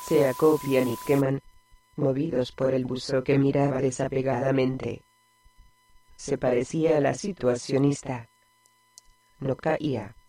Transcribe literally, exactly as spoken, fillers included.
se acopian y queman, movidos por el buzo que miraba desapegadamente. Se parecía a la situacionista. No caía.